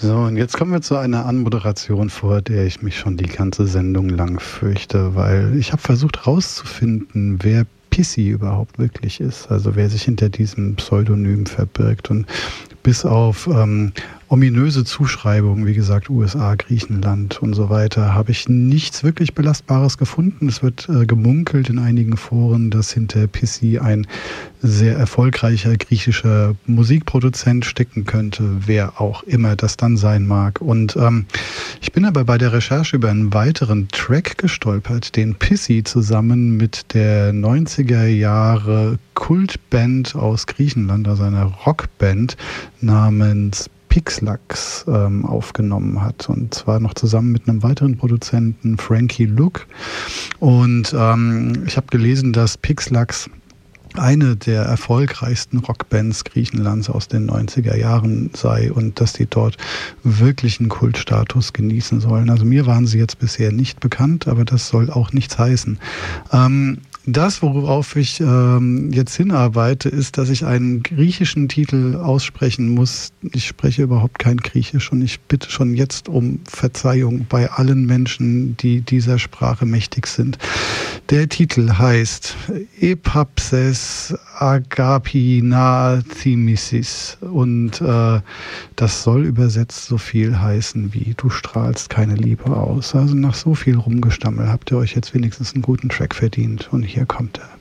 So, und jetzt kommen wir zu einer Anmoderation, vor der ich mich schon die ganze Sendung lang fürchte, weil ich habe versucht rauszufinden, wer Pissy überhaupt wirklich ist, also wer sich hinter diesem Pseudonym verbirgt. Und bis auf ominöse Zuschreibungen, wie gesagt, USA, Griechenland und so weiter, habe ich nichts wirklich Belastbares gefunden. Es wird gemunkelt in einigen Foren, dass hinter Pissy ein sehr erfolgreicher griechischer Musikproduzent stecken könnte, wer auch immer das dann sein mag. Und ich bin aber bei der Recherche über einen weiteren Track gestolpert, den Pissy zusammen mit der 90er Jahre Kultband aus Griechenland, also einer Rockband namens Pixlax aufgenommen hat, und zwar noch zusammen mit einem weiteren Produzenten, Frankie Luke. Und ich habe gelesen, dass Pixlax eine der erfolgreichsten Rockbands Griechenlands aus den 90er Jahren sei und dass die dort wirklich einen Kultstatus genießen sollen. Also mir waren sie jetzt bisher nicht bekannt, aber das soll auch nichts heißen. Das, worauf ich jetzt hinarbeite, ist, dass ich einen griechischen Titel aussprechen muss. Ich spreche überhaupt kein Griechisch und ich bitte schon jetzt um Verzeihung bei allen Menschen, die dieser Sprache mächtig sind. Der Titel heißt Epapses Agapina Thimisis und das soll übersetzt so viel heißen wie du strahlst keine Liebe aus. Also nach so viel Rumgestammel habt ihr euch jetzt wenigstens einen guten Track verdient und hier kommt er.